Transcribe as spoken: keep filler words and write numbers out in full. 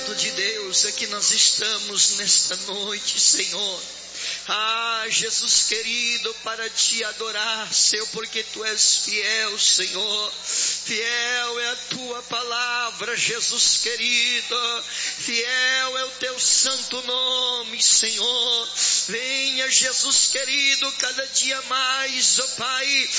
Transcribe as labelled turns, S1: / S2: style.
S1: Santo de Deus, é que nós estamos nesta noite, Senhor. Ah, Jesus querido, para te adorar, Senhor, porque tu és fiel, Senhor. Fiel é a tua palavra, Jesus querido. Fiel é o teu santo nome, Senhor. Venha, Jesus querido, cada dia mais, ó Pai,